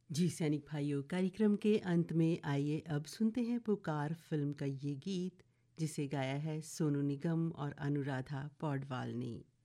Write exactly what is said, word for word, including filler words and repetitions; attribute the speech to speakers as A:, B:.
A: जी सैनिक भाइयों, कार्यक्रम के अंत में आइए अब सुनते हैं पुकार फिल्म का ये गीत, जिसे गाया है सोनू निगम और अनुराधा पौडवाल ने।